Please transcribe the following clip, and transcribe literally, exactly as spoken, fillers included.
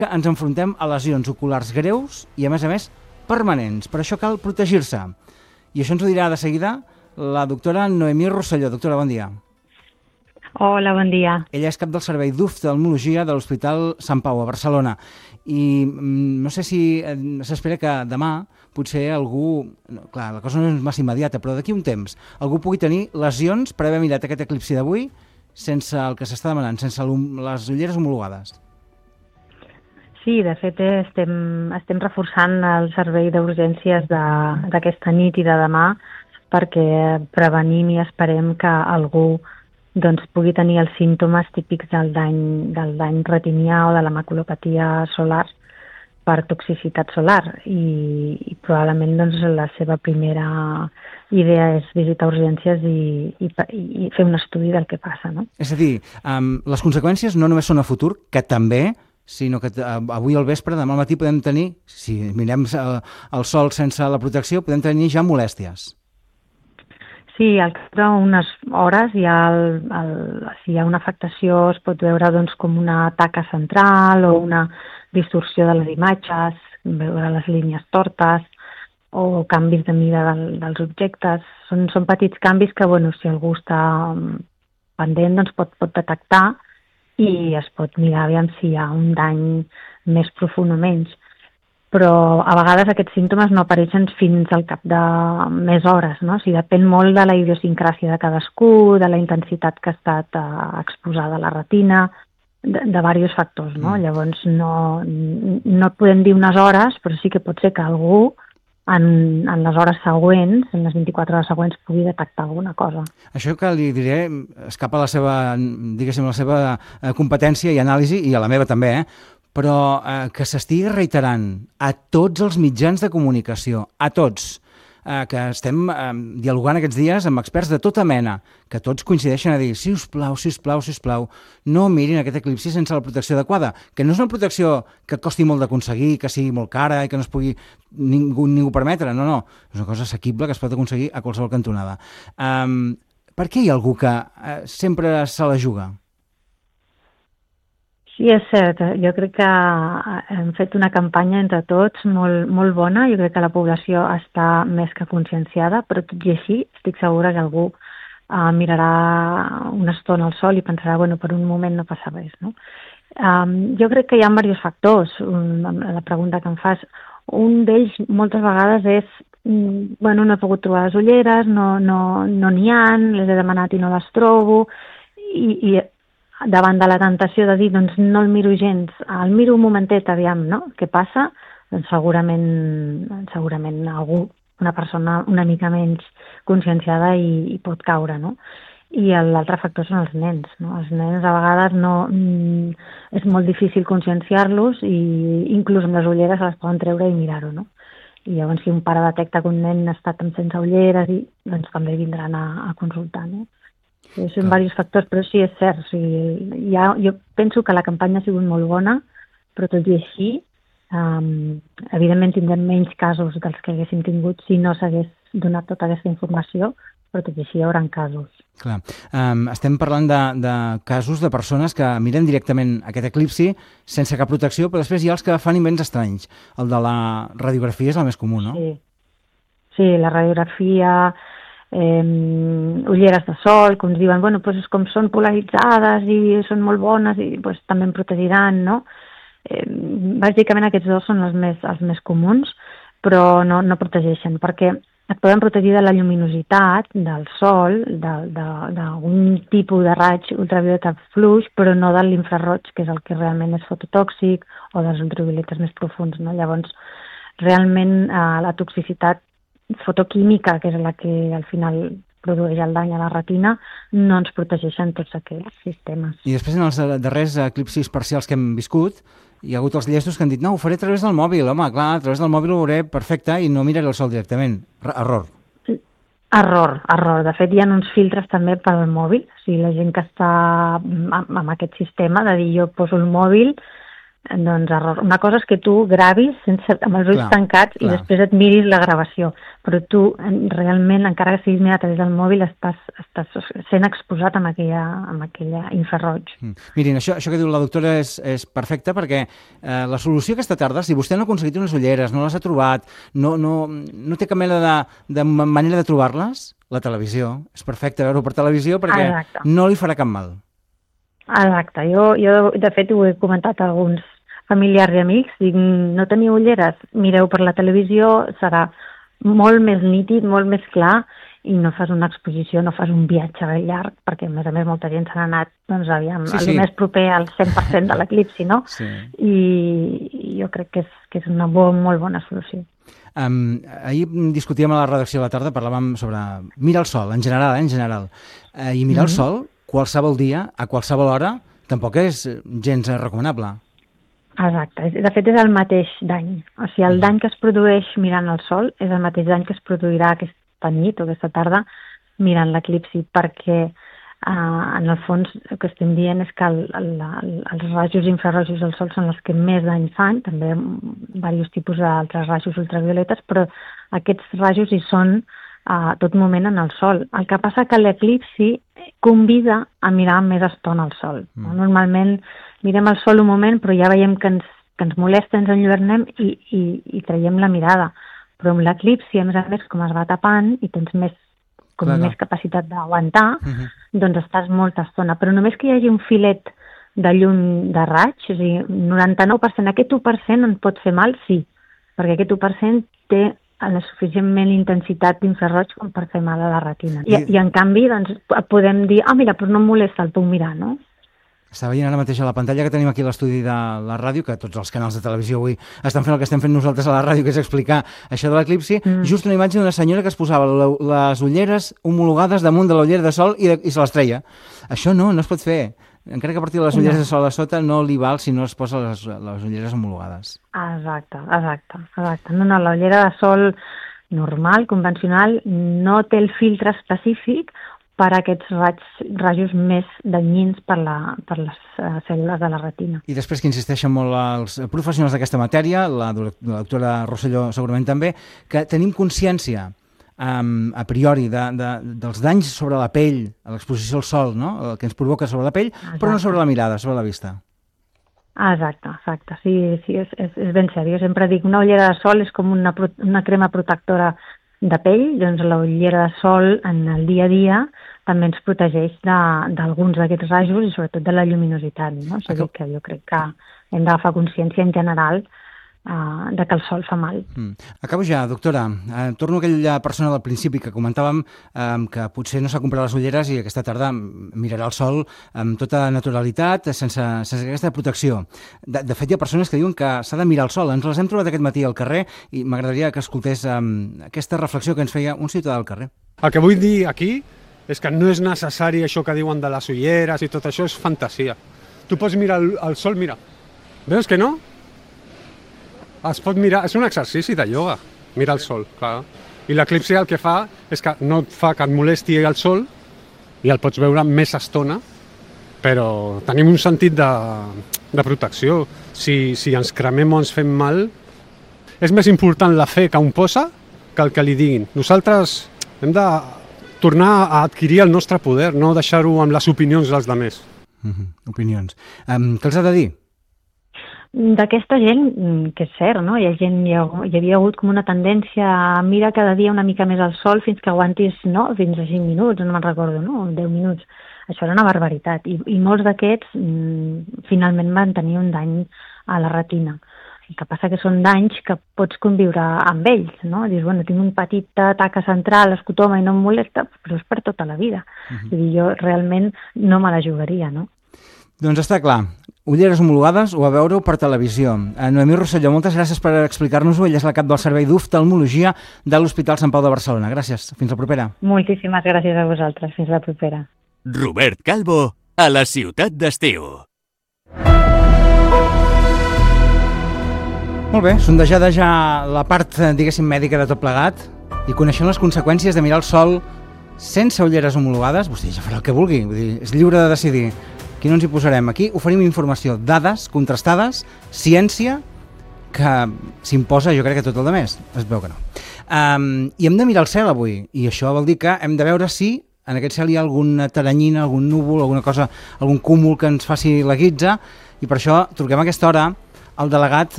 que ens enfrontem a lesions oculars greus i, a més a més, permanents. Per això cal protegir-se. I això ens ho dirà de seguida la doctora Noemí Rosselló. Doctora, bon dia. Hola, bon dia. Ella és cap del servei d'oftalmologia de l'Hospital Sant Pau, a Barcelona. I no sé si s'espera que demà potser algú... No, clar, la cosa no és massa immediata, però d'aquí un temps algú pugui tenir lesions per haver mirat aquest eclipsi d'avui sense el que s'està demanant, sense les ulleres homologades. Sí, de fet estem, estem reforçant el servei d'urgències d'aquesta nit i de demà perquè prevenim i esperem que algú doncs, pugui tenir els símptomes típics del dany, del dany retinià o de la maculopatia solar per toxicitat solar i, i probablement doncs, la seva primera idea és visitar urgències i, i, i fer un estudi del que passa. No? És a dir, um, les conseqüències no només són a futur, que també, sinó que avui al vespre, demà al matí podem tenir, si mirem el sol sense la protecció, podem tenir ja molèsties. Sí, al cap d'unes hores hi ha el, el, si hi ha una afectació es pot veure doncs, com una taca central o una distorsió de les imatges, veure les línies tortes o canvis de mida del, dels objectes. Són, són petits canvis que, bueno, si algú està pendent, doncs pot, pot detectar i es pot mirar aviam si hi ha un dany més profund o menys. Però a vegades aquests símptomes no apareixen fins al cap de més hores, no? O sigui, depèn molt de la idiosincràsia de cadascú, de la intensitat que ha estat eh, exposada a la retina, de, de diversos factors, no? Mm. Llavors no, no podem dir unes hores, però sí que pot ser que algú en, en les hores següents, en les vint-i-quatre hores següents, pugui detectar alguna cosa. Això que li diré escapa a la seva, diguéssim, la seva competència i anàlisi, i a la meva també, eh? Però eh, que s'estigui reiterant a tots els mitjans de comunicació, a tots, eh, que estem eh, dialogant aquests dies amb experts de tota mena, que tots coincideixen a dir, si us plau, si us plau, si us plau, no mirin aquest eclipsi sense la protecció adequada, que no és una protecció que costi molt d'aconseguir, que sigui molt cara i que no es pugui ningú, ningú permetre, no, no, és una cosa assequible que es pot aconseguir a qualsevol cantonada. Um, per què hi ha algú que eh, sempre se la juga? Sí, és cert. Jo crec que hem fet una campanya entre tots molt, molt bona. Jo crec que la població està més que conscienciada, però tot i així estic segura que algú uh, mirarà una estona al sol i pensarà, bueno, per un moment no passa res, no? Um, jo crec que hi ha diversos factors, um, la pregunta que em fas. Un d'ells moltes vegades és, um, bueno, no he pogut trobar les ulleres, no n'hi no, no n'hi ha, les he demanat i no les trobo, i, i davant de la tentació de dir, doncs no el miro gens, el miro un momentet, aviam, no? Què passa? Doncs segurament, segurament algú, una persona una mica menys conscienciada i, i pot caure, no? I l'altre factor són els nens, no? Els nens a vegades no, mm, és molt difícil conscienciar-los i inclús amb les ulleres se les poden treure i mirar-ho, no? I llavors si un pare detecta que un nen ha estat sense ulleres, i, doncs també vindran a, a consultar, no? Sí, són diversos factors, però sí, és cert. O sigui, ha, jo penso que la campanya ha sigut molt bona, però tot i així, um, evidentment tindrem menys casos dels que haguéssim tingut si no s'hagués donat tota aquesta informació, però tot i així hi haurà casos. Clar. Um, estem parlant de, de casos de persones que miren directament aquest eclipsi sense cap protecció, però després hi ha els que fan invents estranys. El de la radiografia és el més comú, no? Sí, sí, la radiografia... Eh, ulleres de sol, que ens diuen, bueno, pues com són polaritzades i són molt bones i pues, també em protegiran, no? Eh, bàsicament aquests dos són els més, els més comuns, però no, no protegeixen, perquè et poden protegir de la lluminositat del sol, d'un tipus de raig ultravioleta fluix, però no de l'infraroig, que és el que realment és fototòxic, o dels ultravioletes més profuns, no? Llavors, realment eh, la toxicitat fotoquímica, que és la que al final produeix el dany a la retina, no ens protegeixen tots aquests sistemes. I després en els darrers eclipsis parcials que hem viscut, hi ha hagut els llestos que han dit no, ho faré a través del mòbil, home, clar, a través del mòbil ho veuré perfecte i no miraré el sol directament. Error. Error, error. De fet, hi ha uns filtres també per al mòbil. O sigui, la gent que està amb, amb aquest sistema de dir jo poso el mòbil doncs error. Una cosa és que tu gravis sense, amb els ulls clar, tancats clar. i després et miris la gravació, però tu realment, encara que siguis mirat a través del mòbil, estàs, estàs sent exposat amb aquella, amb aquella infraroig. Mm. Mirin, això, això que diu la doctora és, és perfecte perquè eh, la solució aquesta tarda, si vostè no ha aconseguit unes ulleres, no les ha trobat, no, no, no té cap mena de, de manera de trobar-les, la televisió. És perfecte veure-ho per televisió perquè Exacte. No li farà cap mal. Exacte. Jo, jo, de fet, ho he comentat a alguns familiars i amics, dic, no teniu ulleres, mireu per la televisió, serà molt més nítid, molt més clar, i no fas una exposició, no fas un viatge llarg, perquè a més a més molta gent s'ha anat, doncs, aviam, sí, sí. el més proper al cent per cent de l'eclipsi, no? Sí. I, I jo crec que és, que és una bo, molt bona solució. Um, ahir discutíem a la redacció de la tarda, parlàvem sobre mirar el sol, en general, eh, en general. Uh, I mirar mm-hmm. el sol, qualsevol dia, a qualsevol hora, tampoc és gens recomanable. Exacte. De fet, és el mateix dany. O sigui, el dany que es produeix mirant el sol és el mateix dany que es produirà aquesta nit o aquesta tarda mirant l'eclipsi, perquè eh, en el fons el que estem dient és que el, el, el, els rajos infrarrojos del sol són els que més dany fan, també diversos tipus d'altres rajos ultravioletes, però aquests rajos hi són a tot moment en el sol. El que passa que l'eclipsi convida a mirar més estona al sol. Mm. Normalment mirem el sol un moment, però ja veiem que ens, que ens molesta, ens enlluernem i, i, i traiem la mirada. Però amb l'eclipsi, a més a més, com es va tapant i tens més, com Clar. més capacitat d'aguantar, uh-huh. doncs estàs molta estona. Però només que hi hagi un filet de llum de raig, o sigui, noranta-nou per cent, aquest u per cent en pot fer mal, sí, perquè aquest u per cent té la suficientment intensitat d'infraroig com per fer mal a la retina. I, I en canvi, doncs, podem dir, ah, mira, però no em molesta, el puc mirar, no? Estava veient ara mateix a la pantalla que tenim aquí a l'estudi de la ràdio, que tots els canals de televisió avui estan fent el que estem fent nosaltres a la ràdio, que és explicar això de l'eclipsi, mm. just una imatge d'una senyora que es posava les ulleres homologades damunt de l'ullera de sol i, de, i se les treia. Això no, no es pot fer. Encara que a partir de les ulleres no. de sol a sota no li val si no es posa les, les ulleres homologades. Exacte, exacte, exacte. No, no, la ullera de sol normal, convencional, no té el filtre específic per a aquests raigs, rajos més danyins per, la, per les uh, cèl·lules de la retina. I després que insisteixen molt els professionals d'aquesta matèria, la, la doctora Rosselló segurament també, que tenim consciència um, a priori de, de, dels danys sobre la pell, a l'exposició al sol, no? El que ens provoca sobre la pell, exacte. Però no sobre la mirada, sobre la vista. Exacte, exacte. Sí, sí és, és, és ben seriós. Jo sempre dic, una ullera de sol és com una, una crema protectora de pell, doncs la ullera de sol en el dia a dia també ens protegeix d'alguns d'aquests rajos i sobretot de la lluminositat, no? O sigui que jo crec que hem d'agafar consciència en general uh, de que el sol fa mal. Mm. Acabo ja, doctora. Uh, torno a aquella persona del principi que comentàvem um, que potser no s'ha comprat les ulleres i aquesta tarda mirarà el sol amb tota naturalitat, sense, sense aquesta protecció. De, de fet, hi ha persones que diuen que s'ha de mirar el sol. Ens les hem trobat aquest matí al carrer i m'agradaria que escoltés um, aquesta reflexió que ens feia un ciutadà al carrer. El que vull dir aquí és que no és necessari això que diuen de les ulleres i tot això, és fantasia. Tu pots mirar el, el sol, mira. Veus que no? Es pot mirar, és un exercici de ioga, mirar el sol, clar. I l'eclipsi el que fa és que no et fa que et molesti el sol i el pots veure més estona, però tenim un sentit de, de protecció. Si, si ens cremem o ens fem mal, és més important la fe que un posa que el que li diguin. Nosaltres hem de tornar a adquirir el nostre poder, no deixar-ho amb les opinions dels altres. Mm-hmm. Opinions. Um, què els ha de dir? D'aquesta gent, que és cert, no? Hi ha gent, hi, ha, hi havia hagut com una tendència a mirar cada dia una mica més al sol fins que aguantis, no? Fins a cinc minuts, no me'n recordo, no? deu minuts. Això era una barbaritat. I, i molts d'aquests mm, finalment van tenir un dany a la retina. El que passa que són danys que pots conviure amb ells, no? Dius, bueno, tinc un petit taca central, escotoma i no em molesta, però és per tota la vida. Uh-huh. Vull dir, jo realment no me la jugaria, no? Doncs està clar. Ulleres homologades o a veure-ho per televisió. Noemí Rosselló, moltes gràcies per explicar-nos-ho. Ella és la cap del Servei d'Oftalmologia de l'Hospital Sant Pau de Barcelona. Gràcies. Fins la propera. Moltíssimes gràcies a vosaltres. Fins la propera. Robert Calvo, a la ciutat d'estiu. Molt bé, sondejada ja la part, diguéssim, mèdica de tot plegat i coneixent les conseqüències de mirar el sol sense ulleres homologades, vostè ja farà el que vulgui, vull dir, és lliure de decidir. Aquí no ens hi posarem. Aquí oferim informació, dades contrastades, ciència, que s'imposa, jo crec que tot el de més. Es veu que no. Um, I hem de mirar el cel avui, i això vol dir que hem de veure si en aquest cel hi ha alguna taranyina, algun núvol, alguna cosa, algun cúmul que ens faci la guitza, i per això truquem a aquesta hora al delegat